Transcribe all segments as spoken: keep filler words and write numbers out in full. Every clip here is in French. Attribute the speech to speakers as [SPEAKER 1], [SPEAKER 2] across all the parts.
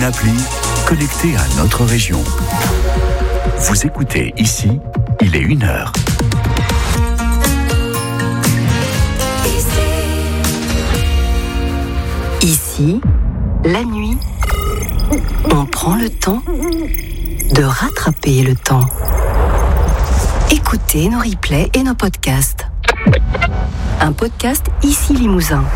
[SPEAKER 1] appli connectée à notre région. Vous écoutez ici, il est une heure.
[SPEAKER 2] Ici, la nuit, on prend le temps de rattraper le temps. Écoutez nos replays et nos podcasts. Un podcast Ici Limousin.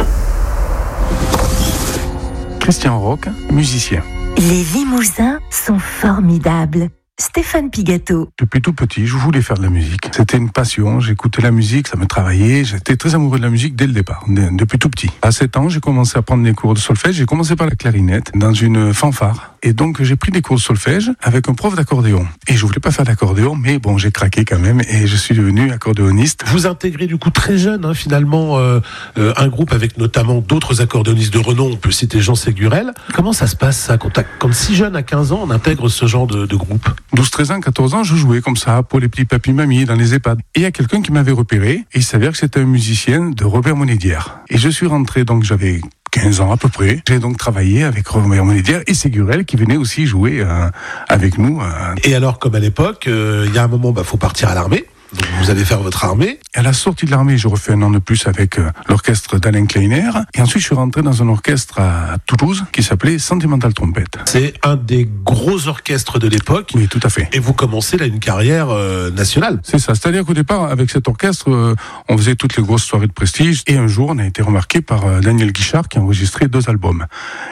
[SPEAKER 3] Christian Roch, musicien.
[SPEAKER 2] Les Limousins sont formidables. Stéphane Pigato.
[SPEAKER 3] Depuis tout petit, je voulais faire de la musique. C'était une passion, j'écoutais la musique, ça me travaillait. J'étais très amoureux de la musique dès le départ, depuis tout petit. À sept ans, j'ai commencé à prendre des cours de solfège. J'ai commencé par la clarinette, dans une fanfare. Et donc, j'ai pris des cours de solfège avec un prof d'accordéon. Et je voulais pas faire d'accordéon, mais bon, j'ai craqué quand même et je suis devenu accordéoniste.
[SPEAKER 4] Vous intégrez du coup très jeune, hein, finalement, euh, euh, un groupe avec notamment d'autres accordéonistes de renom. On peut citer Jean Ségurel. Comment ça se passe, ça, quand, quand si jeune, à quinze ans, on intègre ce genre de, de groupe?
[SPEAKER 3] douze, treize ans, quatorze ans, je jouais comme ça pour les petits papis-mamies dans les EHPAD. Et il y a quelqu'un qui m'avait repéré et il s'avère que c'était un musicien de Robert Monédière. Et je suis rentré, donc j'avais quinze ans à peu près. J'ai donc travaillé avec Robert Monédière et Ségurel qui venait aussi jouer euh, avec nous. Euh.
[SPEAKER 4] Et alors, comme à l'époque, il euh, y a un moment, bah, faut partir à l'armée. Donc vous allez faire votre armée.
[SPEAKER 3] À la sortie de l'armée, je refais un an de plus avec euh, l'orchestre d'Alain Kleiner. Et ensuite, je suis rentré dans un orchestre à Toulouse qui s'appelait Sentimental Trompette.
[SPEAKER 4] C'est un des gros orchestres de l'époque.
[SPEAKER 3] Oui, tout à fait.
[SPEAKER 4] Et vous commencez là une carrière euh, nationale.
[SPEAKER 3] C'est ça. C'est-à-dire qu'au départ, avec cet orchestre, euh, on faisait toutes les grosses soirées de prestige. Et un jour, on a été remarqué par euh, Daniel Guichard qui a enregistré deux albums.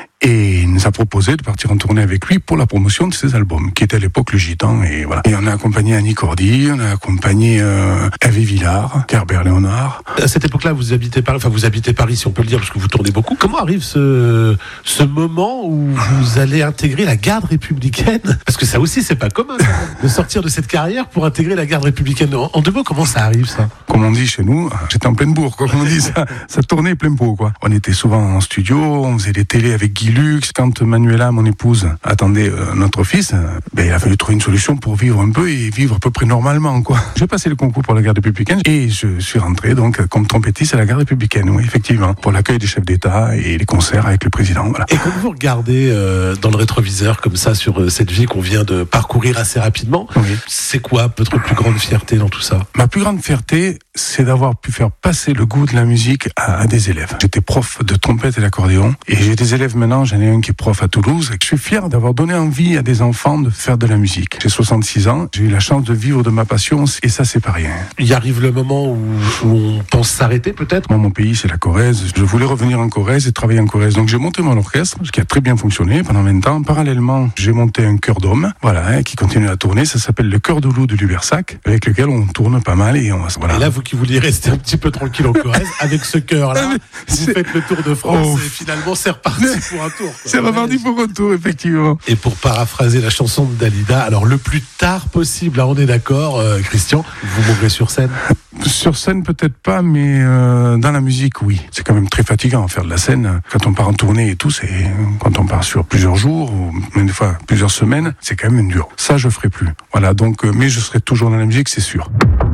[SPEAKER 3] Et il nous a proposé de partir en tournée avec lui pour la promotion de ses albums, qui était à l'époque le Gitan, et voilà. Et on a accompagné Annie Cordy, on a accompagné euh, Hervé Villard, Herbert Léonard.
[SPEAKER 4] À cette époque-là, vous habitez Paris, enfin vous habitez Paris, si on peut le dire, parce que vous tournez beaucoup. Comment arrive ce ce moment où vous allez intégrer la garde républicaine? Parce que ça aussi, c'est pas commun de sortir de cette carrière pour intégrer la garde républicaine. En, en deux mots, comment ça arrive, ça?
[SPEAKER 3] Comme on dit chez nous, j'étais en pleine bourre, quoi. Comme on dit, ça, ça tournait plein pot, quoi. On était souvent en studio, on faisait des télés avec Guy Lux. Quand Manuela, mon épouse, attendait euh, notre fils, euh, ben, il a fallu trouver une solution pour vivre un peu et vivre à peu près normalement, quoi. J'ai passé le concours pour la garde républicaine et je suis rentré donc comme trompettiste à la garde républicaine, oui, effectivement, pour l'accueil des chefs d'État et les concerts avec le président, voilà.
[SPEAKER 4] Et quand vous regardez euh, dans le rétroviseur comme ça sur euh, cette vie qu'on vient de parcourir assez rapidement, oui. C'est quoi votre plus grande fierté dans tout ça?
[SPEAKER 3] Ma plus grande fierté, c'est d'avoir pu faire passer le goût de la musique à, à des élèves. J'étais prof de trompette et d'accordéon et j'ai des élèves maintenant, j'en ai un qui est prof à Toulouse et je suis fier d'avoir donné envie à des enfants de faire de la musique. J'ai soixante-six ans, j'ai eu la chance de vivre de ma passion et ça c'est pas rien.
[SPEAKER 4] Il arrive le moment où, où on pense s'arrêter peut-être?
[SPEAKER 3] Moi, mon pays c'est la Corrèze, je voulais revenir en Corrèze et travailler en Corrèze. Donc j'ai monté mon orchestre, ce qui a très bien fonctionné pendant vingt ans. Parallèlement, j'ai monté un chœur d'hommes, voilà, hein, qui continue à tourner, ça s'appelle le Chœur de Loup de Lubersac, avec lequel on tourne pas mal et on voilà.
[SPEAKER 4] Et là, vous qui vouliez rester un petit peu tranquille en Corrèze, avec ce chœur-là, vous faites le tour de France oh. Et finalement c'est reparti pour un tour, quoi.
[SPEAKER 3] C'est reparti pour un tour, effectivement.
[SPEAKER 4] Et pour paraphraser la chanson de Dalida, alors le plus tard possible, là on est d'accord, euh, Christian, vous mourrez sur scène?
[SPEAKER 3] Sur scène peut-être pas, mais euh, dans la musique oui. C'est quand même très fatigant faire de la scène. Quand on part en tournée et tout, c'est quand on part sur plusieurs jours ou même des fois plusieurs semaines, c'est quand même dur. Ça je ferai plus. Voilà, donc euh, mais je serai toujours dans la musique, c'est sûr.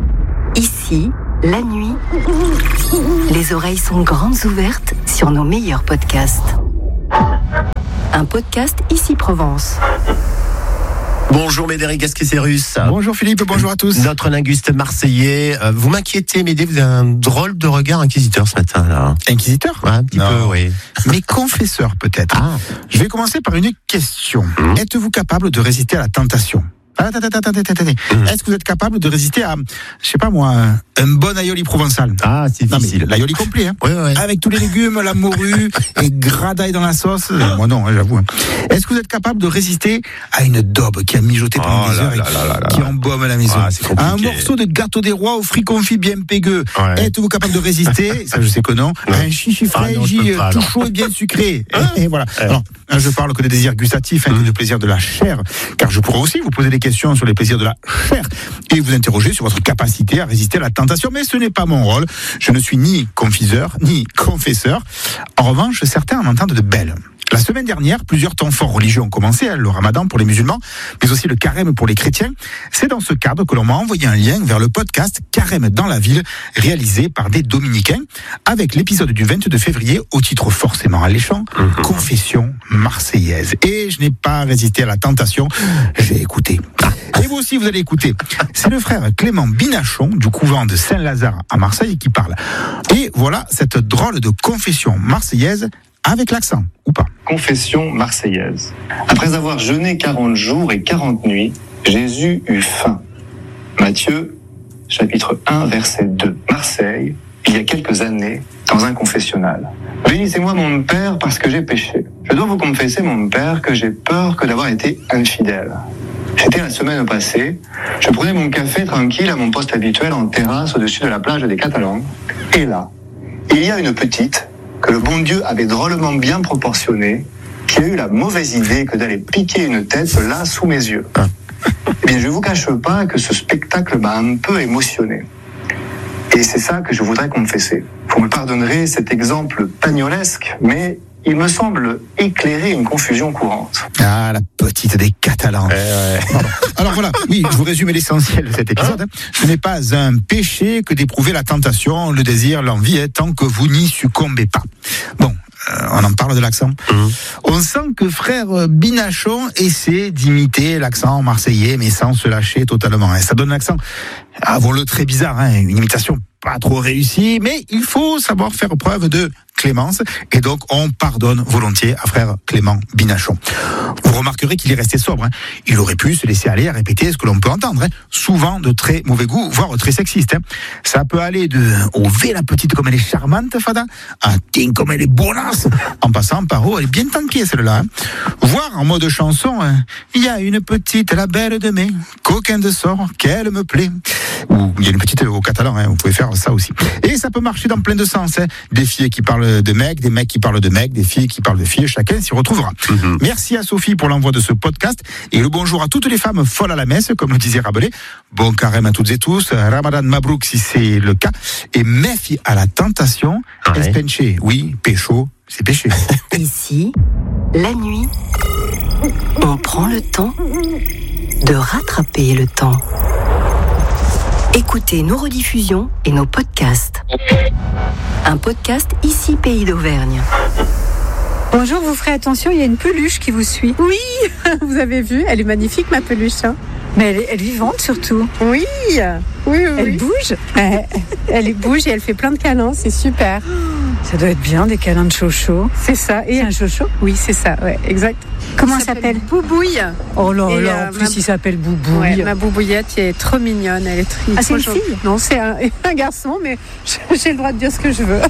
[SPEAKER 2] Ici, la nuit, les oreilles sont grandes ouvertes sur nos meilleurs podcasts. Un podcast Ici Provence.
[SPEAKER 5] Bonjour Médéric Gasquet-Cérus.
[SPEAKER 6] Bonjour Philippe, bonjour à tous.
[SPEAKER 5] Notre linguiste marseillais. Vous m'inquiétez, Médé, vous avez un drôle de regard inquisiteur ce matin, là.
[SPEAKER 6] Inquisiteur ?
[SPEAKER 5] Ouais, un petit non. peu, oui.
[SPEAKER 6] Mais confesseur peut-être. Ah. Je vais commencer par une question. Mmh. Êtes-vous capable de résister à la tentation ? Attends, attends, attends, attends, attends. Mmh. Est-ce que vous êtes capable de résister à, je sais pas moi, un bon aioli provençal?
[SPEAKER 5] Ah, c'est difficile.
[SPEAKER 6] L'aioli complet, hein.
[SPEAKER 5] Ouais, ouais.
[SPEAKER 6] Avec tous les légumes, la morue, et gradaille dans la sauce. Ah. Moi non, hein, j'avoue. Est-ce que vous êtes capable de résister à une daube qui a mijoté pendant oh des heures et là là là qui embaume la maison? Ah, à un morceau de gâteau des rois au fruits confits bien pégueux. Ouais. Êtes-vous capable de résister? Ça, je sais que non. À un chichi fraîchi ah, tout chaud et bien sucré. Hein et, et voilà. Ouais. Alors, je parle que des désirs gustatifs, hein, mmh. de plaisir de la chair. Car je pourrais aussi vous poser des questions sur les plaisirs de la chair et vous interroger sur votre capacité à résister à la tentation, mais ce n'est pas mon rôle. Je ne suis ni confiseur, ni confesseur. En revanche, certains en entendent de belles. La semaine dernière, plusieurs temps forts religieux ont commencé, le ramadan pour les musulmans, mais aussi le carême pour les chrétiens. C'est dans ce cadre que l'on m'a envoyé un lien vers le podcast Carême dans la ville, réalisé par des dominicains, avec l'épisode du vingt-deux février, au titre forcément alléchant, mmh. Confession marseillaise. Et je n'ai pas résisté à la tentation, j'ai écouté. Et vous aussi, vous allez écouter. C'est le frère Clément Binachon, du couvent de Saint-Lazare à Marseille, qui parle. Et voilà cette drôle de confession marseillaise, avec l'accent, ou pas.
[SPEAKER 7] Confession marseillaise. Après avoir jeûné quarante jours et quarante nuits, Jésus eut faim. Matthieu, chapitre un, verset deux. Marseille, il y a quelques années, dans un confessionnal. Bénissez-moi mon Père parce que j'ai péché. Je dois vous confesser mon Père que j'ai peur que d'avoir été infidèle. C'était la semaine passée, je prenais mon café tranquille à mon poste habituel en terrasse au-dessus de la plage des Catalans. Et là, il y a une petite que le bon Dieu avait drôlement bien proportionnée, qui a eu la mauvaise idée que d'aller piquer une tête là sous mes yeux. Eh bien, je ne vous cache pas que ce spectacle m'a un peu émotionné. Et c'est ça que je voudrais confesser. Vous me pardonnerez cet exemple pagnolesque, mais il me semble éclairer une confusion courante.
[SPEAKER 6] Ah, la petite des Catalans. Eh ouais. Alors voilà, oui, je vous résume l'essentiel de cet épisode. Hein. Ce n'est pas un péché que d'éprouver la tentation, le désir, l'envie, hein, tant que vous n'y succombez pas. Bon, euh, on en parle de l'accent. Mmh. On sent que frère Binachon essaie d'imiter l'accent marseillais, mais sans se lâcher totalement. Hein. Ça donne un accent, avouons-le, très bizarre, hein, une imitation pas trop réussie, mais il faut savoir faire preuve de clémence, et donc on pardonne volontiers à frère Clément Binachon. Vous remarquerez qu'il est resté sobre. Hein. Il aurait pu se laisser aller à répéter ce que l'on peut entendre, hein. Souvent de très mauvais goût, voire très sexiste. Hein. Ça peut aller de « Oh, V la petite comme elle est charmante, Fada » à « Ting comme elle est bonasse » en passant par « Oh, elle est bien tankée celle-là. Hein. » Voire en mode chanson, hein. Il y a une petite, la belle de mai, coquin de sort, qu'elle me plaît. Ou il y a une petite au catalan, hein. Vous pouvez faire ça aussi. Et ça peut marcher dans plein de sens. Hein. Des filles qui parlent de mecs, des mecs qui parlent de mecs, des filles qui parlent de filles, chacun s'y retrouvera. Mm-hmm. Merci à Sophie pour l'envoi de ce podcast et le bonjour à toutes les femmes folles à la messe, comme le disait Rabelais. Bon carême à toutes et tous, Ramadan Mabrouk si c'est le cas, et méfie à la tentation, ouais. Espenché, oui, pécho, c'est péché.
[SPEAKER 2] Ici, la nuit, on prend le temps de rattraper le temps. Écoutez nos rediffusions et nos podcasts. Un podcast Ici Pays d'Auvergne.
[SPEAKER 8] Bonjour, vous ferez attention, il y a une peluche qui vous suit. Oui, vous avez vu, elle est magnifique ma peluche. Hein. Mais elle est, elle est vivante surtout. Oui, oui, oui. Elle oui. bouge. Elle, elle bouge et elle fait plein de câlins, c'est super. Ça doit être bien, des câlins de chocho. C'est ça. Et c'est un chocho ? Oui, c'est ça, ouais, exact. Comment elle s'appelle ? Boubouille. Oh là là, euh, en plus ma... il s'appelle Boubouille. Ouais, ma boubouillette, elle est trop mignonne, elle est très. Ah, c'est une fille ? Non, c'est un, un garçon, mais j'ai le droit de dire ce que je veux.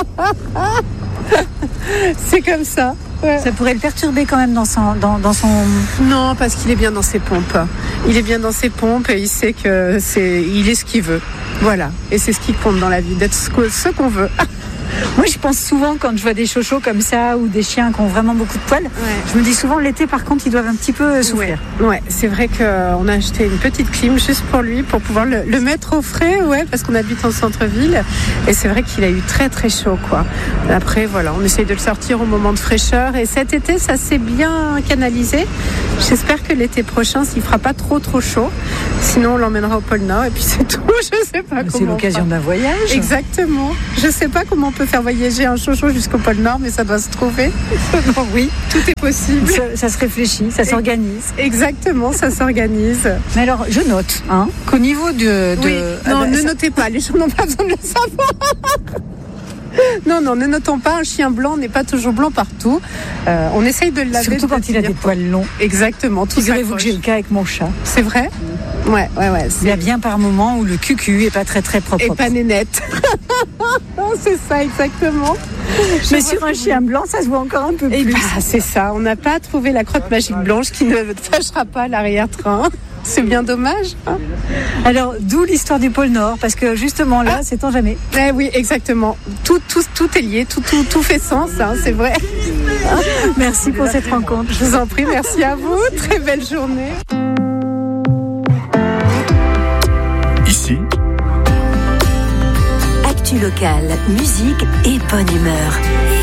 [SPEAKER 8] C'est comme ça. Ouais. Ça pourrait le perturber quand même dans son, dans, dans son... Non, parce qu'il est bien dans ses pompes. Il est bien dans ses pompes et il sait que c'est, il est ce qu'il veut. Voilà. Et c'est ce qui compte dans la vie, d'être ce, que, ce qu'on veut. Moi, je pense souvent quand je vois des chochos comme ça ou des chiens qui ont vraiment beaucoup de poils, ouais. Je me dis souvent l'été, par contre, ils doivent un petit peu souffrir. Ouais, ouais. C'est vrai qu'on a acheté une petite clim juste pour lui, pour pouvoir le, le mettre au frais, ouais, parce qu'on habite en centre-ville. Et c'est vrai qu'il a eu très très chaud, quoi. Après, voilà, on essaye de le sortir au moment de fraîcheur. Et cet été, ça s'est bien canalisé. J'espère que l'été prochain, s'il fera pas trop trop chaud, sinon on l'emmènera au pôle Nord et puis c'est tout. Je sais pas comment. C'est l'occasion d'un voyage. Exactement. Je sais pas comment on peut faire voyager un chocho jusqu'au pôle Nord, mais ça doit se trouver. Bon, oui, tout est possible. Ça, ça se réfléchit, ça s'organise. Exactement, ça s'organise. Mais alors, je note hein, qu'au niveau de... de... Oui. Non, ah ben, ne ça... notez pas, les gens n'ont pas besoin de le savoir. Non, non, ne notons pas, un chien blanc n'est pas toujours blanc partout. Euh, on essaye de le laver. Surtout quand il a des poils longs. Exactement. Figurez-vous que j'ai le cas avec mon chat. C'est vrai ? Ouais, ouais, ouais. C'est... Il y a bien par moments où le cucu est pas très très propre. Et pas nénette. C'est ça, exactement. Je Mais sur un chien blanc, ça se voit encore un peu plus. Et bah, c'est ça. On n'a pas trouvé la crotte magique blanche qui ne fâchera pas l'arrière-train. C'est bien dommage. Hein. Alors, d'où l'histoire du pôle Nord, parce que justement là, ah. sait-on jamais. Eh oui, exactement. Tout, tout, tout est lié, tout, tout, tout fait sens, hein, c'est vrai. Merci pour cette rencontre. Je vous en prie, merci à vous. Très belle journée.
[SPEAKER 1] Ici,
[SPEAKER 2] actu locale, musique et bonne humeur.